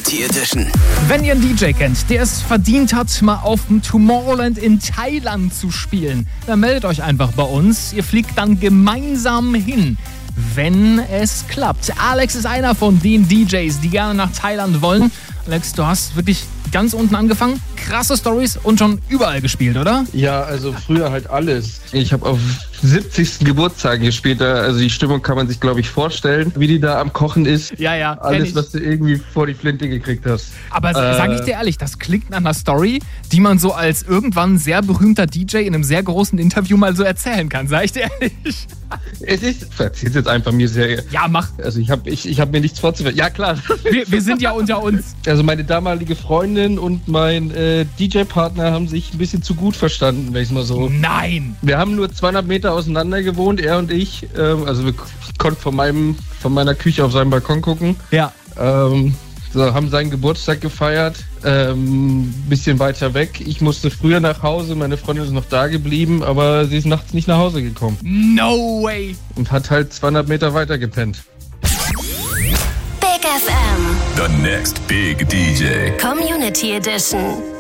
Community Edition. Wenn ihr einen DJ kennt, der es verdient hat, mal auf dem Tomorrowland in Thailand zu spielen, dann meldet euch einfach bei uns. Ihr fliegt dann gemeinsam hin, wenn es klappt. Alex ist einer von den DJs, die gerne nach Thailand wollen. Alex, du hast wirklich ganz unten angefangen, krasse Storys und schon überall gespielt, oder? Ja, also früher halt alles. Ich habe auf 70. Geburtstagen gespielt, also die Stimmung kann man sich, glaube ich, vorstellen, wie die da am Kochen ist. Ja. Alles, was du irgendwie vor die Flinte gekriegt hast. Aber sag ich dir ehrlich, das klingt nach einer Story, die man so als irgendwann sehr berühmter DJ in einem sehr großen Interview mal so erzählen kann, sag ich dir ehrlich. Erzähl's jetzt einfach mir sehr. Ja, mach. Also ich hab mir nichts vorzuwerfen. Ja, klar. Wir sind ja unter uns. Also meine damalige Freundin und mein DJ-Partner haben sich ein bisschen zu gut verstanden, wenn ich mal so. Nein! Wir haben nur 200 Meter auseinander gewohnt, er und ich. Ich konnte von meiner Küche auf seinen Balkon gucken. Ja. Haben seinen Geburtstag gefeiert, bisschen weiter weg. Ich musste früher nach Hause, meine Freundin ist noch da geblieben, aber sie ist nachts nicht nach Hause gekommen. No way! Und hat halt 200 Meter weiter gepennt. Big FM. The next big DJ. Community Edition.